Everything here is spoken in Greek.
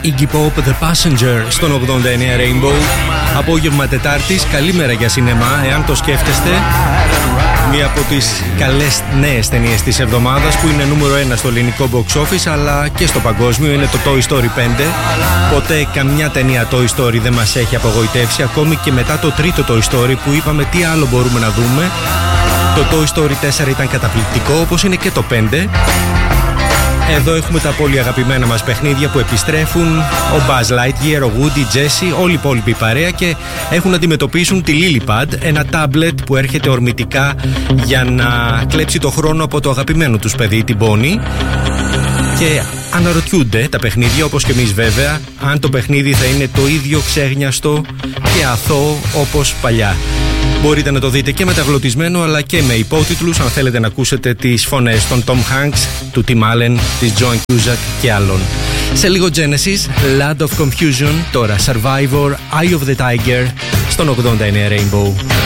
Iggy Pop, The Passenger στον 89 Rainbow. Απόγευμα Τετάρτης, καλή μέρα για σινεμά, εάν το σκέφτεστε. Μία από τις καλές νέες ταινίες της εβδομάδας, που είναι νούμερο 1 στο ελληνικό box office αλλά και στο παγκόσμιο, είναι το Toy Story 5. Ποτέ καμιά ταινία Toy Story δεν μας έχει απογοητεύσει, ακόμη και μετά το τρίτο Toy Story που είπαμε τι άλλο μπορούμε να δούμε. Το Toy Story 4 ήταν καταπληκτικό, όπως είναι και το 5. Εδώ έχουμε τα πολύ αγαπημένα μας παιχνίδια που επιστρέφουν. Ο Buzz Lightyear, ο Woody, Jessie, όλη η υπόλοιπη παρέα, και έχουν να αντιμετωπίσουν τη Lillipad, ένα τάμπλετ που έρχεται ορμητικά για να κλέψει το χρόνο από το αγαπημένο τους παιδί, την Bonnie. Και αναρωτιούνται τα παιχνίδια, όπως και εμείς βέβαια, αν το παιχνίδι θα είναι το ίδιο ξέγνιαστο και αθώο όπως παλιά. Μπορείτε να το δείτε και μεταγλωτισμένο αλλά και με υπότιτλους, αν θέλετε να ακούσετε τις φωνές των Tom Hanks, του Tim Allen, της Joan Cusack και άλλων. Σε λίγο Genesis, Land of Confusion, τώρα Survivor, Eye of the Tiger, στον 89 Rainbow.